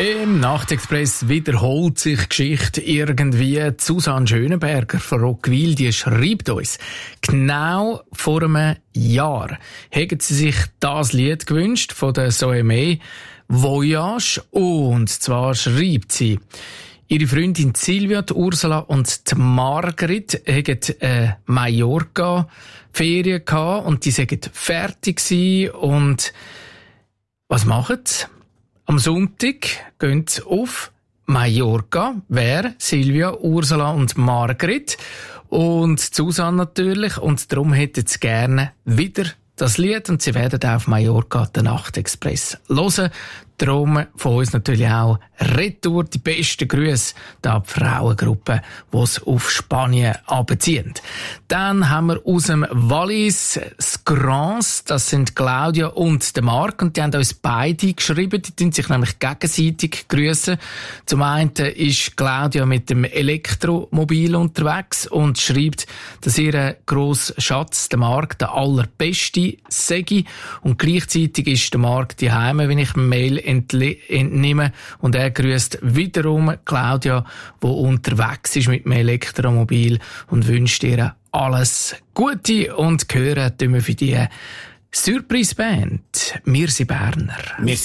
Im Nachtexpress wiederholt sich die Geschichte irgendwie. Susanne Schönenberger von Roggwil, die schreibt uns, genau vor einem Jahr hätten sie sich das Lied gewünscht von der Soeme Voyage. Und zwar schreibt sie, ihre Freundin Silvia, die Ursula und die Margrit hatten Mallorca-Ferien gehabt und die sind fertig gewesen. Und was machen sie? Am Sonntag gehen sie auf Mallorca. Wer? Silvia, Ursula und Margrit. Und Susanne natürlich. Und darum hätten sie gerne wieder das Lied. Und sie werden auch auf Mallorca den Nachtexpress hören. Darum von uns natürlich auch retour die besten Grüße da die Frauengruppe, die es auf Spanien abziehen. Dann haben wir aus dem Wallis das Grans, das sind Claudia und der Marc, und die haben uns beide geschrieben, die tun sich nämlich gegenseitig grüßen. Zum einen ist Claudia mit dem Elektromobil unterwegs und schreibt, dass ihr grosser Schatz, der Marc, der allerbeste sei, und gleichzeitig ist der Marc die Heime, wenn ich Mail entnehme, und er grüßt wiederum Claudia, die unterwegs ist mit dem Elektromobil, und wünscht ihr alles Gute. Und hören tun wir für die Surprise-Band «Wir sind Berner».